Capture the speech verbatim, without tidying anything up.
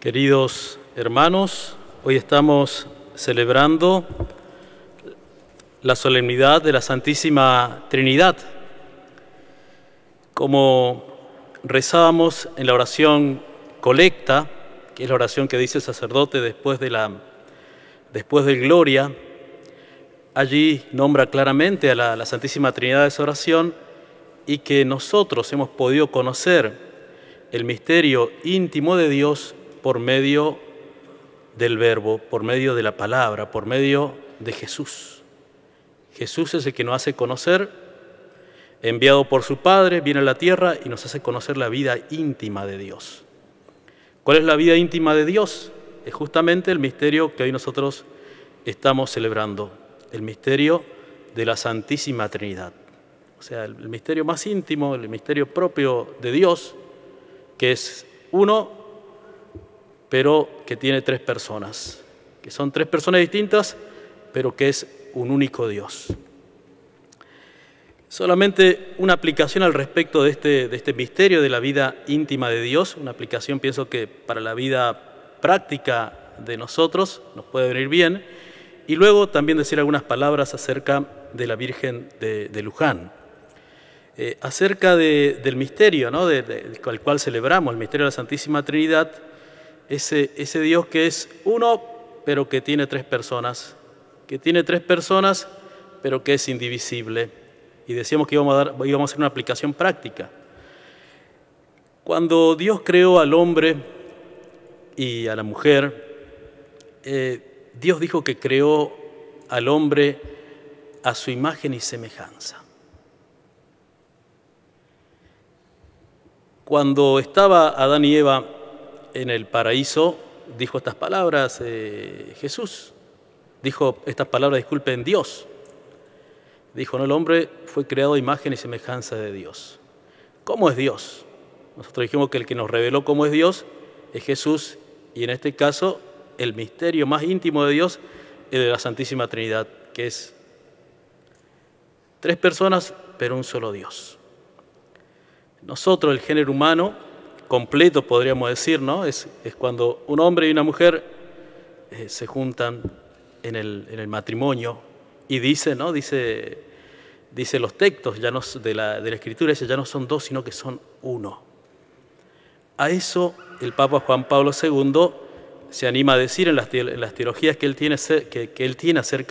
Queridos hermanos, hoy estamos celebrando la solemnidad de la Santísima Trinidad. Como rezábamos en la oración colecta, que es la oración que dice el sacerdote después de la después del Gloria, allí nombra claramente a la, la Santísima Trinidad de esa oración y que nosotros hemos podido conocer el misterio íntimo de Dios por medio del Verbo, por medio de la palabra, por medio de Jesús. Jesús es el que nos hace conocer, enviado por su Padre, viene a la tierra y nos hace conocer la vida íntima de Dios. ¿Cuál es la vida íntima de Dios? Es justamente el misterio que hoy nosotros estamos celebrando, el misterio de la Santísima Trinidad. O sea, el misterio más íntimo, el misterio propio de Dios, que es uno, pero que tiene tres personas, que son tres personas distintas, pero que es un único Dios. Solamente una aplicación al respecto de este, de este misterio de la vida íntima de Dios, una aplicación pienso que para la vida práctica de nosotros nos puede venir bien, y luego también decir algunas palabras acerca de la Virgen de, de Luján. Eh, acerca de, del misterio, ¿no? de, de, del cual celebramos, el misterio de la Santísima Trinidad, ese, ese Dios que es uno, pero que tiene tres personas, que tiene tres personas, pero que es indivisible. Y decíamos que íbamos a, dar, íbamos a hacer una aplicación práctica. Cuando Dios creó al hombre y a la mujer, eh, Dios dijo que creó al hombre a su imagen y semejanza. Cuando estaba Adán y Eva en el paraíso, dijo estas palabras eh, Jesús, dijo estas palabras, disculpen, Dios. Dijo, no, el hombre fue creado a imagen y semejanza de Dios. ¿Cómo es Dios? Nosotros dijimos que el que nos reveló cómo es Dios es Jesús, y en este caso el misterio más íntimo de Dios es de la Santísima Trinidad, que es tres personas, pero un solo Dios. Nosotros, el género humano, completo podríamos decir, ¿no? Es, es cuando un hombre y una mujer eh, se juntan en el, en el matrimonio y dice, ¿no? Dice, dice los textos ya no, de, la, de la Escritura, dice, ya no son dos, sino que son uno. A eso el Papa Juan Pablo segundo se anima a decir en las, en las teologías que él tiene, que, que él tiene acerca